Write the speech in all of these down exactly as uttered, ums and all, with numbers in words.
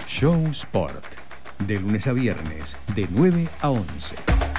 Show Sport, de lunes a viernes, de nueve a once.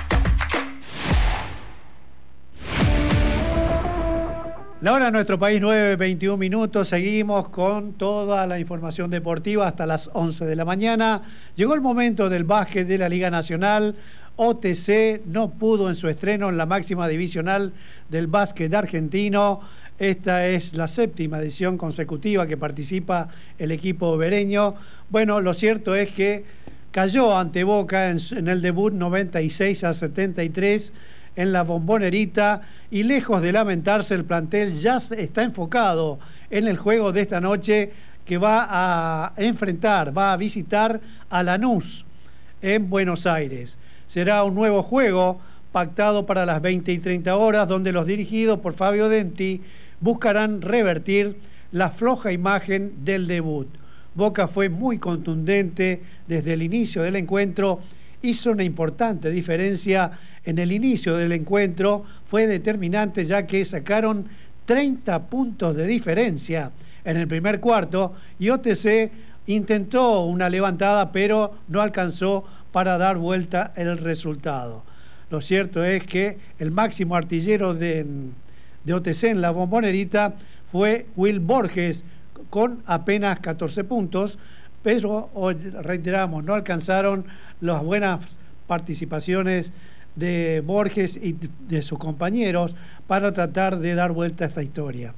La hora en nuestro país, nueve veintiún minutos. Seguimos con toda la información deportiva hasta las once de la mañana. Llegó el momento del básquet de la Liga Nacional. O T C no pudo en su estreno en la máxima divisional del básquet argentino. Esta es la séptima edición consecutiva que participa el equipo obereño. Bueno, lo cierto es que cayó ante Boca en, en el debut noventa y seis a setenta y tres en la Bombonerita, y lejos de lamentarse, el plantel ya está enfocado en el juego de esta noche, que va a enfrentar, va a visitar a Lanús en Buenos Aires. Será un nuevo juego pactado para las veinte y treinta horas, donde los dirigidos por Fabio Denti buscarán revertir la floja imagen del debut. Boca fue muy contundente desde el inicio del encuentro, hizo una importante diferencia en el inicio del encuentro, fue determinante ya que sacaron treinta puntos de diferencia en el primer cuarto, y O T C intentó una levantada pero no alcanzó para dar vuelta el resultado. Lo cierto es que el máximo artillero de, de O T C en la Bombonerita fue Will Borges, con apenas catorce puntos, pero reiteramos, no alcanzaron las buenas participaciones de Borges y de sus compañeros para tratar de dar vuelta a esta historia.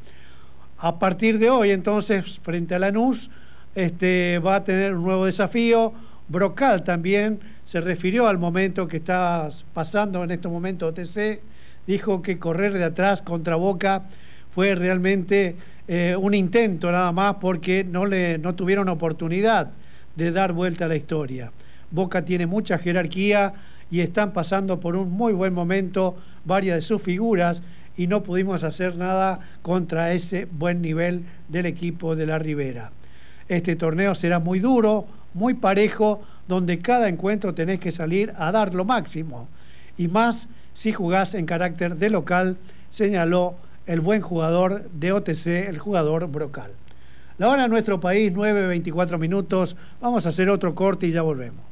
A partir de hoy, entonces, frente a Lanús, este, va a tener un nuevo desafío. Brocal también se refirió al momento que está pasando en estos momentos O T C, dijo que correr de atrás contra Boca fue realmente eh, un intento nada más, porque no, le, no tuvieron oportunidad de dar vuelta a la historia. Boca tiene mucha jerarquía y están pasando por un muy buen momento varias de sus figuras, y no pudimos hacer nada contra ese buen nivel del equipo de la Ribera. Este torneo será muy duro, muy parejo, donde cada encuentro tenés que salir a dar lo máximo, y más si jugás en carácter de local, señaló el buen jugador de O T C, el jugador Brocal. La hora en nuestro país, nueve veinticuatro minutos. Vamos a hacer otro corte y ya volvemos.